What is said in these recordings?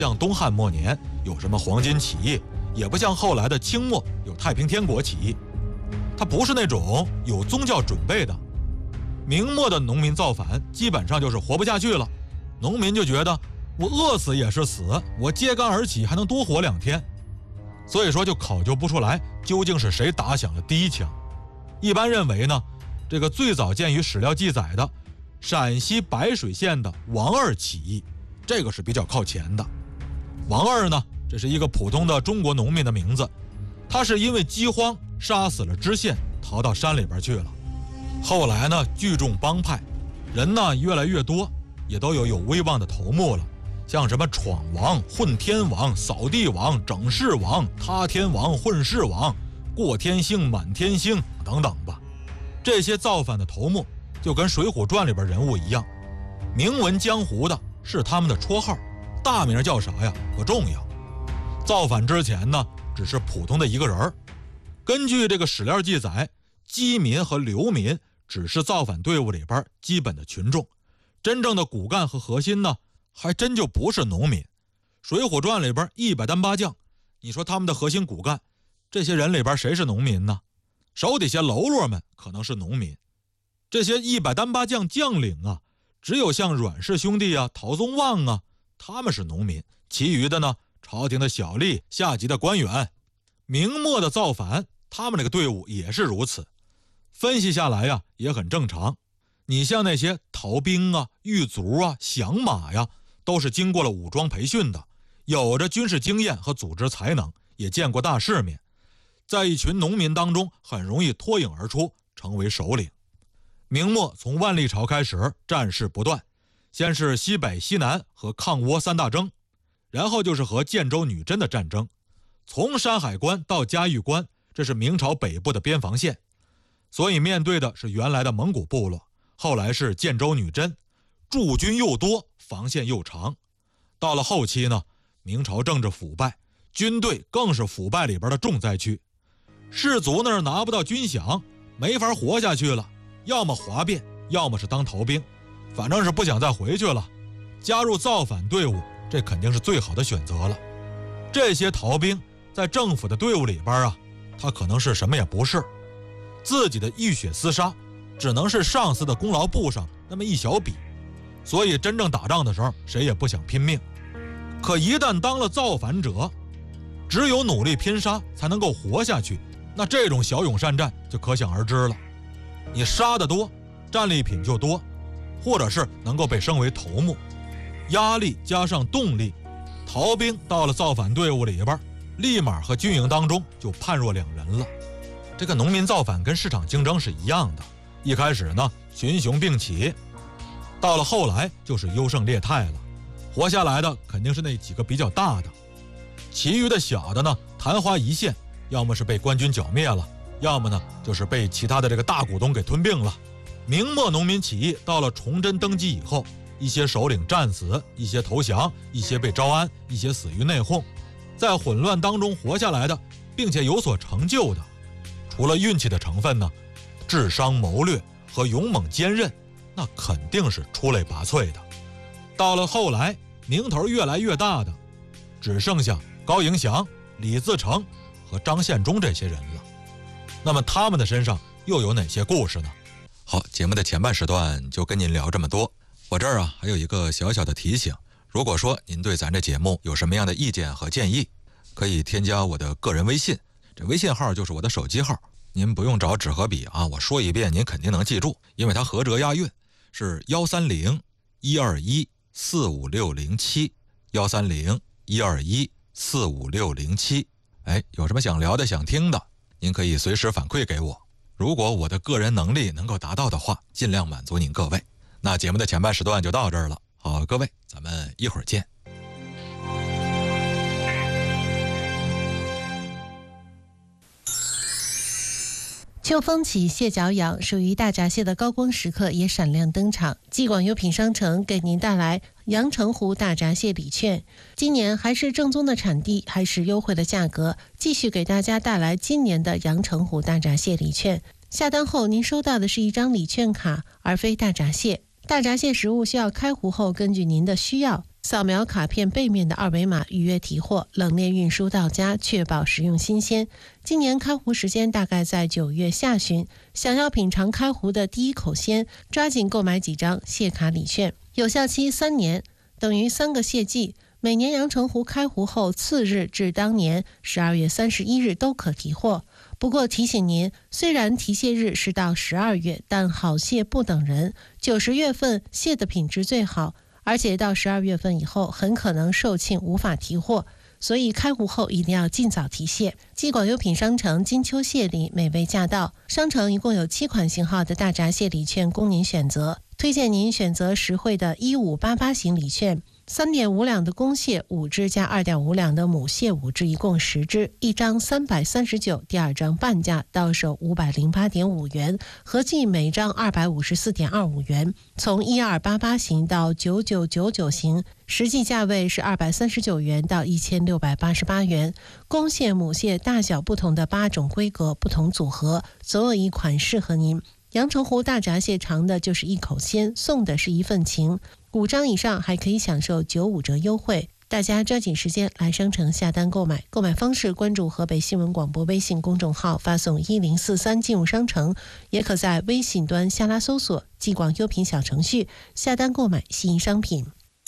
像东汉末年有什么黄巾起义，也不像后来的清末有太平天国起义，它不是那种有宗教准备的。明末的农民造反基本上就是活不下去了，农民就觉得我饿死也是死，我揭竿而起还能多活2天，所以说就考究不出来究竟是谁打响了第一枪。一般认为呢，这个最早见于史料记载的陕西白水县的王二起义，这个是比较靠前的。王二呢，这是一个普通的中国农民的名字，他是因为饥荒杀死了知县，逃到山里边去了。后来呢，聚众帮派，人呢越来越多，也都有威望的头目了，像什么闯王、混天王、扫地王、整事王、塌天王、混世王、过天星、满天星等等吧。这些造反的头目就跟《水浒传》里边人物一样，名闻江湖的是他们的绰号，大名叫啥呀不重要。造反之前呢，只是普通的一个人儿。根据这个史料记载，饥民和流民只是造反队伍里边基本的群众，真正的骨干和核心呢，还真就不是农民。《水浒传》里边100单八将，你说他们的核心骨干，这些人里边谁是农民呢？手底下喽啰们可能是农民。这些100单八将将领啊，只有像阮氏兄弟啊、陶宗旺啊，他们是农民，其余的呢，朝廷的小吏、下级的官员。明末的造反，他们那个队伍也是如此。分析下来呀，也很正常。你像那些逃兵啊、狱卒啊、降马呀，都是经过了武装培训的，有着军事经验和组织才能，也见过大世面，在一群农民当中很容易脱颖而出，成为首领。明末从万历朝开始，战事不断，先是西北西南和抗倭3大征，然后就是和建州女真的战争。从山海关到嘉峪关，这是明朝北部的边防线，所以面对的是原来的蒙古部落，后来是建州女真，驻军又多，防线又长。到了后期呢，明朝政治腐败，军队更是腐败里边的重灾区，士族那儿拿不到军饷，没法活下去了，要么哗变，要么是当逃兵，反正是不想再回去了。加入造反队伍，这肯定是最好的选择了。这些逃兵在政府的队伍里边啊，他可能是什么也不是，自己的浴血厮杀只能是上司的功劳簿上那么一小笔，所以真正打仗的时候，谁也不想拼命。可一旦当了造反者，只有努力拼杀才能够活下去，那这种骁勇善战就可想而知了。你杀得多，战利品就多，或者是能够被升为头目。压力加上动力，逃兵到了造反队伍里边，立马和军营当中就判若两人了。这个农民造反跟市场竞争是一样的，一开始呢群雄并起，到了后来就是优胜劣汰了。活下来的肯定是那几个比较大的，其余的小的呢昙花一现，要么是被官军剿灭了，要么呢就是被其他的这个大股东给吞并了。明末农民起义到了崇祯登基以后，一些首领战死，一些投降，一些被招安，一些死于内讧。在混乱当中活下来的，并且有所成就的，除了运气的成分呢，智商谋略和勇猛坚韧，那肯定是出类拔萃的。到了后来，名头越来越大的，只剩下高迎祥、李自成和张献忠这些人了。那么他们的身上又有哪些故事呢？好，节目的前半时段就跟您聊这么多。我这儿啊还有一个小小的提醒，如果说您对咱这节目有什么样的意见和建议，可以添加我的个人微信，这微信号就是我的手机号，您不用找纸和笔啊，我说一遍您肯定能记住，因为它合辙押韵，是130-121-45607，130-121-45607。有什么想聊的想听的，您可以随时反馈给我，如果我的个人能力能够达到的话，尽量满足您各位。那节目的前半时段就到这儿了，好，各位，咱们一会儿见。 秋风起，蟹脚痒，属于大闸蟹的高光时刻也闪亮登场。继广优品商城给您带来阳澄湖大闸蟹礼券，今年还是正宗的产地，还是优惠的价格，继续给大家带来今年的阳澄湖大闸蟹礼券。下单后您收到的是一张礼券卡，而非大闸蟹。大闸蟹食物需要开湖后，根据您的需要扫描卡片背面的二维码预约提货，冷链运输到家，确保食用新鲜。今年开湖时间大概在9月下旬，想要品尝开湖的第一口鲜，抓紧购买几张谢卡礼券，有效期3年，等于3个谢季。每年阳澄湖开湖后次日至当年12月31日都可提货。不过提醒您，虽然提蟹日是到12月，但好蟹不等人，9、10月份蟹的品质最好，而且到12月份以后很可能售罄无法提货，所以开湖后一定要尽早提蟹。继广优品商城金秋蟹礼美味驾到，商城一共有7款型号的大闸蟹礼券供您选择，推荐您选择实惠的1588型礼券，3.5两的公蟹5只加2.5两的母蟹5只，一共10只，一张339，第二张半价，到手508.5元，合计每张254.25元。从1288型到9999型，实际价位是239元到1688元。公蟹、母蟹大小不同的8种规格，不同组合，总有一款适合您。阳澄湖大闸蟹尝的就是一口鲜，送的是一份情。5张以上还可以享受95折优惠，大家抓紧时间来商城下单购买。购买方式关注河北新闻广播微信公众号，发送1043进入商城，也可在微信端下拉搜索继广优品小程序下单购买心仪商品。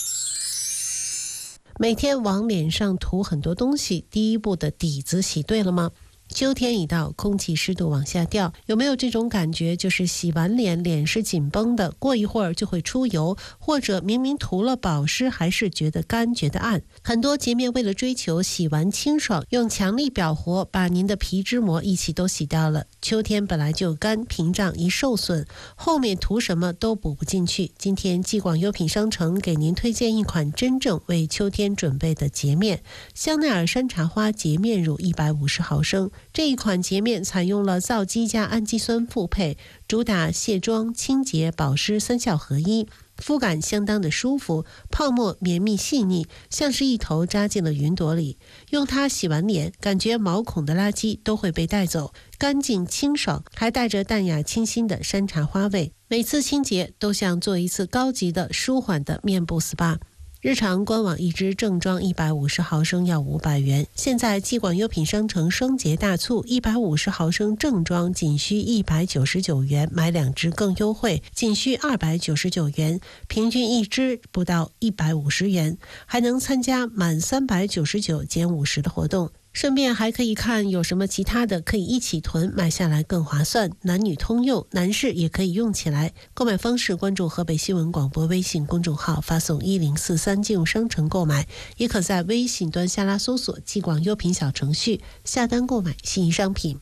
每天往脸上涂很多东西，第一步的底子洗对了吗？秋天一到，空气湿度往下掉，有没有这种感觉，就是洗完脸脸是紧绷的，过一会儿就会出油，或者明明涂了保湿还是觉得干觉得暗。很多洁面为了追求洗完清爽，用强力表活把您的皮脂膜一起都洗掉了。秋天本来就干，屏障一受损，后面涂什么都补不进去。今天继广优品商城给您推荐一款真正为秋天准备的洁面，香奈儿山茶花洁面乳150毫升。这一款洁面采用了皂基加氨基酸复配，主打卸妆、清洁、保湿3效合一，肤感相当的舒服，泡沫绵密细腻，像是一头扎进了云朵里。用它洗完脸，感觉毛孔的垃圾都会被带走，干净清爽，还带着淡雅清新的山茶花味。每次清洁都像做一次高级的舒缓的面部 SPA。日常官网一支正装150毫升要500元，现在继广优品商城双节大促，150毫升正装仅需199元，买2支更优惠，仅需299元，平均一支不到150元，还能参加满399减50的活动。顺便还可以看有什么其他的可以一起囤，买下来更划算，男女通用，男士也可以用起来。购买方式关注河北新闻广播微信公众号，发送1043进入商城购买，也可在微信端下拉搜索继广优品小程序下单购买心仪商品。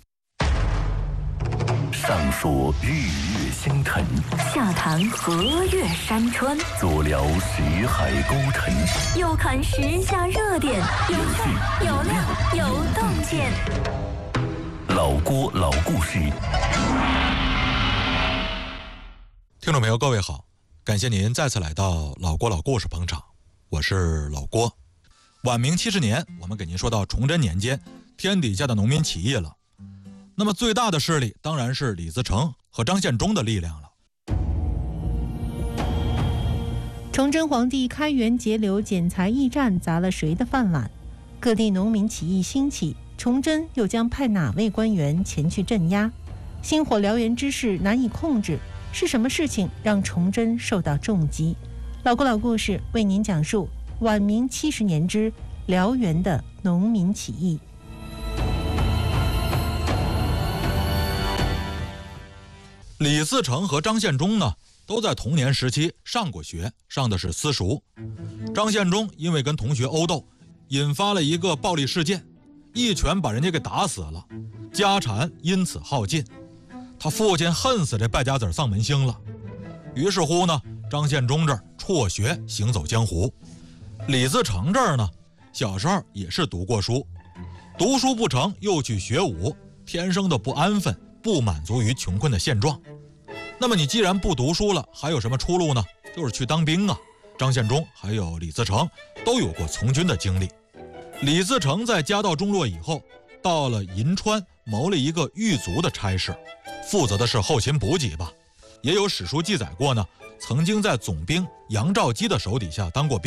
上说日月星辰， 下谈河岳山川， 左聊识海沟沉， 右看时下热点，有趣有料有洞见。 老郭老故事。 听众朋友各位好，感谢您再次来到老郭老故事捧场，我是老郭。晚明70年，我们给您说到崇祯年间，天底下的农民起义了。那么最大的势力当然是李自成和张献忠的力量了。 崇祯皇帝开源节流，剪裁驿站砸了谁的饭碗？各地农民起义兴起，崇祯又将派哪位官员前去镇压？星火燎原之势难以控制，是什么事情让崇祯受到重击？老郭老故事为您讲述晚明70年之燎原的农民起义。 李自成和张献忠呢，都在童年时期上过学，上的是私塾。张献忠因为跟同学殴斗，引发了一个暴力事件，一拳把人家给打死了，家产因此耗尽。他父亲恨死这败家子丧门星了，于是乎呢，张献忠这儿辍学行走江湖。李自成这儿呢，小时候也是读过书，读书不成又去学武，天生的不安分，不满足于穷困的现状。那么你既然不读书了，还有什么出路呢？就是去当兵啊。张献忠还有李自成都有过从军的经历。李自成在家道中落以后，到了银川谋了一个狱卒的差事，负责的是后勤补给吧。也有史书记载过呢，曾经在总兵杨肇基的手底下当过兵，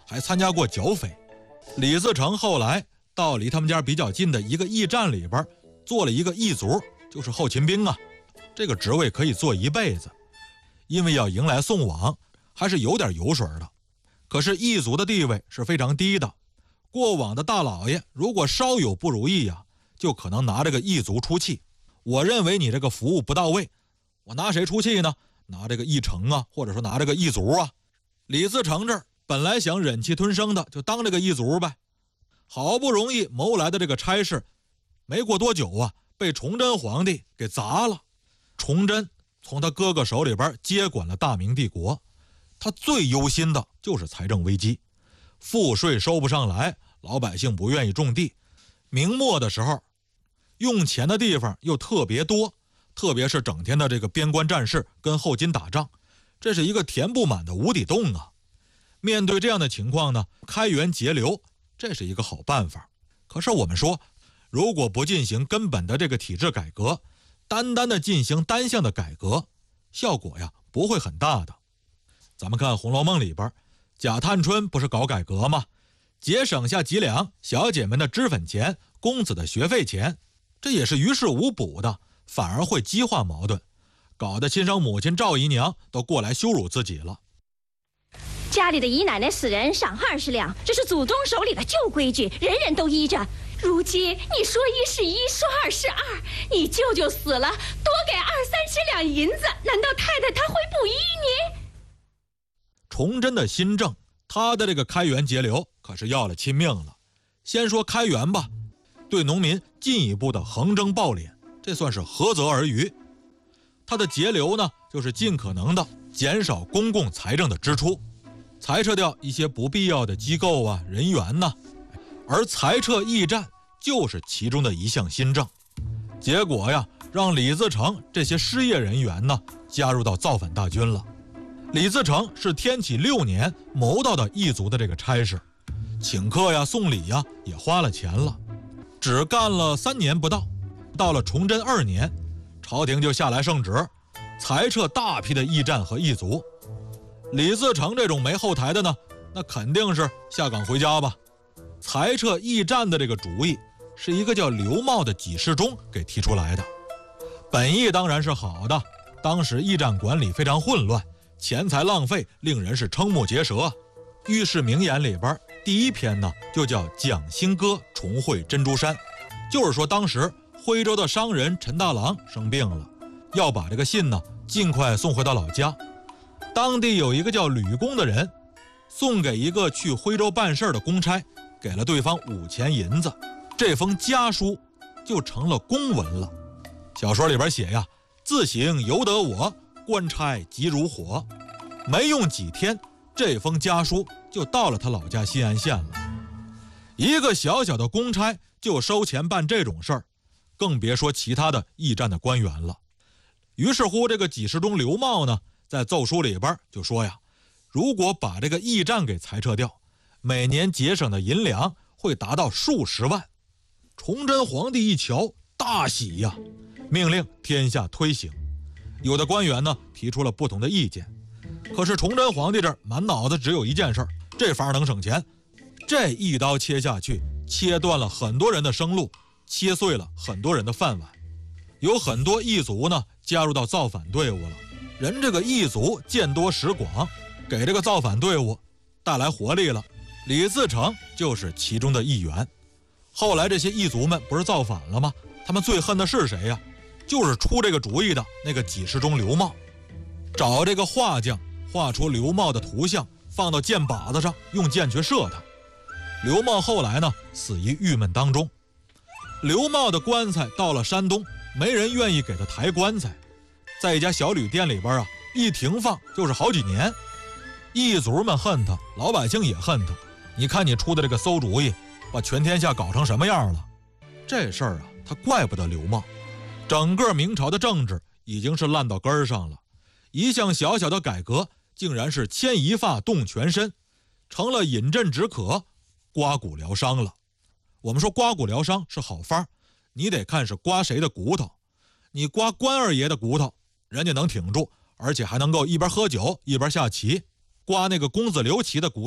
还参加过剿匪。李自成后来到离他们家比较近的一个驿站里边做了一个驿卒，就是后勤兵啊，这个职位可以做一辈子，因为要迎来送往，还是有点油水的。可是驿卒的地位是非常低的，过往的大老爷如果稍有不如意啊，就可能拿这个驿卒出气。我认为你这个服务不到位，我拿谁出气呢？拿这个驿丞啊，或者说拿这个驿卒啊。李自成这儿本来想忍气吞声的，就当这个驿卒呗。好不容易谋来的这个差事，没过多久啊，被崇祯皇帝给砸了。崇祯从他哥哥手里边接管了大明帝国，他最忧心的就是财政危机，赋税收不上来，老百姓不愿意种地。明末的时候，用钱的地方又特别多，特别是整天的这个边关战事跟后金打仗，这是一个填不满的无底洞啊。面对这样的情况呢，开源节流，这是一个好办法。可是我们说，如果不进行根本的这个体制改革，单单的进行单项的改革，效果呀不会很大的。咱们看《红楼梦》里边，贾探春不是搞改革吗？节省下几两小姐们的脂粉钱，公子的学费钱，这也是于事无补的，反而会激化矛盾，搞得亲生母亲赵姨娘都过来羞辱自己了。 家里的姨奶奶死人赏20两，这是祖宗手里的旧规矩，人人都依着。如今你说1是1，说2是2，你舅舅死了，多给20-30两银子，难道太太她会不依你？ 崇祯的新政，他的这个开源节流可是要了亲命了。先说开源吧，对农民进一步的横征暴敛，这算是合则而渔。他的节流呢，就是尽可能的减少公共财政的支出，裁撤掉一些不必要的机构啊、人员呢。而裁撤驿站就是其中的一项新政。结果呀，让李自成这些失业人员呢加入到造反大军了。李自成是天启6年谋到的驿卒的这个差事，请客呀、送礼呀也花了钱了，只干了3年不到。到了崇祯2年，朝廷就下来圣旨，裁撤大批的驿站和驿卒。李自成这种没后台的呢，那肯定是下岗回家吧。裁撤驿站的这个主意是一个叫刘茂的给事中给提出来的，本意当然是好的。当时驿站管理非常混乱，钱财浪费，令人是瞠目结舌。御史名言里边第一篇呢就叫蒋兴歌重会珍珠山，就是说当时徽州的商人陈大郎生病了，要把这个信呢尽快送回到老家。当地有一个叫吕公的人，送给一个去徽州办事的公差，给了对方5钱银子，这封家书就成了公文了。小说里边写呀，自行由得我，官差急如火。没用几天，这封家书就到了他老家新安县了。一个小小的公差就收钱办这种事儿，更别说其他的驿站的官员了。于是乎，这个给事中刘茂呢，在奏书里边就说呀，如果把这个驿站给裁撤掉，每年节省的银两会达到数十万。崇祯皇帝一瞧大喜呀，命令天下推行。有的官员呢提出了不同的意见，可是崇祯皇帝这儿满脑子只有一件事，这法能省钱。这一刀切下去，切断了很多人的生路，切碎了很多人的饭碗。有很多异族呢加入到造反队伍了，人这个异族见多识广，给这个造反队伍带来活力了。李自成就是其中的一员。后来这些异族们不是造反了吗？他们最恨的是谁呀？就是出这个主意的那个给事中刘茂。找这个画匠画出刘茂的图像，放到箭靶子上，用箭去射他。刘茂后来呢死于郁闷当中。刘茂的棺材到了山东，没人愿意给他抬棺材，在一家小旅店里边啊，一停放就是好几年。异族们恨他，老百姓也恨他。你看你出的这个馊主意，把全天下搞成什么样了？这事儿啊，他怪不得刘茂。整个明朝的政治已经是烂到根儿上了，一项小小的改革竟然是牵一发动全身，成了饮鸩止渴、刮骨疗伤了。我们说刮骨疗伤是好法，你得看是刮谁的骨头。你刮关二爷的骨头，人家能挺住，而且还能够一边喝酒一边下棋。刮那个公子刘琦的骨头，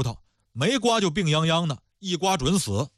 没刮就病殃殃的，一刮准死。